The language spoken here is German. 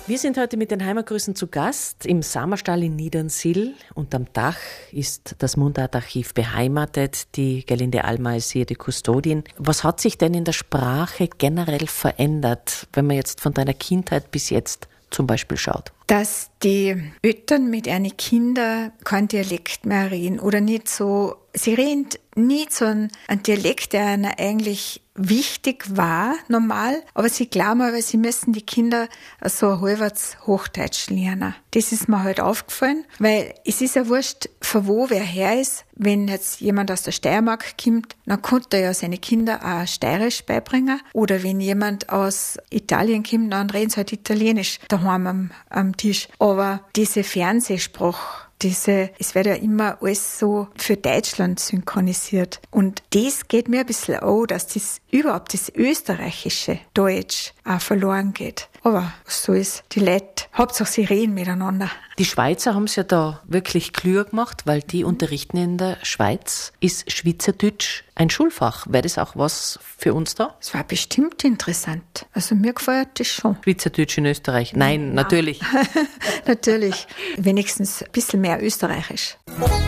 Wir sind heute mit den Heimatgrüßen zu Gast im Samerstall in Niedernsill. Unterm Dach ist das Mundartarchiv beheimatet. Die Gerlinde Alma ist hier die Kustodin. Was hat sich denn in der Sprache generell verändert, wenn man jetzt von deiner Kindheit bis jetzt zum Beispiel schaut? Dass die Eltern mit ihren Kindern kein Dialekt mehr reden oder nicht so, sie reden nicht so einen Dialekt, der ihnen eigentlich wichtig war, normal, aber sie glauben aber, sie müssen die Kinder so halbwegs Hochdeutsch lernen. Das ist mir halt aufgefallen, weil es ist ja wurscht, von wo wer her ist. Wenn jetzt jemand aus der Steiermark kommt, dann konnte er ja seine Kinder auch Steirisch beibringen. Oder wenn jemand aus Italien kommt, dann reden sie halt Italienisch daheim am Tisch. Aber diese Fernsehsprache, es wird ja immer alles so für Deutschland synchronisiert. Und das geht mir ein bisschen an, dass das überhaupt das österreichische Deutsch auch verloren geht. Aber was so ist, die Leute, Hauptsache sie reden miteinander. Die Schweizer haben es ja da wirklich klüger gemacht, weil die unterrichten in der Schweiz. Ist Schweizerdeutsch ein Schulfach? Wäre das auch was für uns da? Es war bestimmt interessant. Also mir gefällt das schon. Schweizerdeutsch in Österreich? Nein, natürlich. Natürlich. Wenigstens ein bisschen mehr österreichisch.